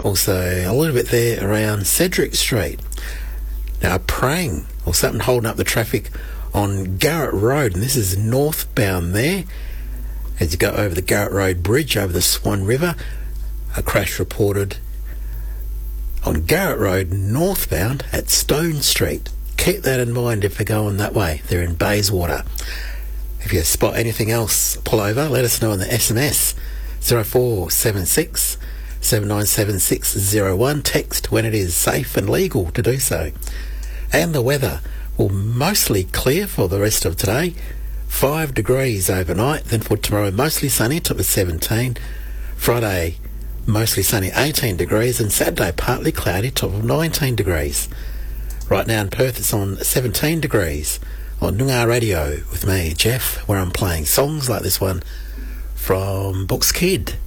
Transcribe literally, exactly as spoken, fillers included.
Also a little bit there around Cedric Street. Now praying or something holding up the traffic on Garrett Road, and this is northbound there. As you go over the Garrett Road Bridge over the Swan River, a crash reported on Garrett Road northbound at Stone Street. Keep that in mind if you're going that way. They're in Bayswater. If you spot anything else, pull over. Let us know in the S M S zero four seven six seven nine seven six zero one. Text when it is safe and legal to do so. And the weather will mostly clear for the rest of today. Five degrees overnight. Then for tomorrow, mostly sunny, top of seventeen. Friday, mostly sunny, eighteen degrees. And Saturday, partly cloudy, top of nineteen degrees. Right now in Perth, it's on seventeen degrees. On Noongar Radio with me, Jeff, where I'm playing songs like this one from Books Kid.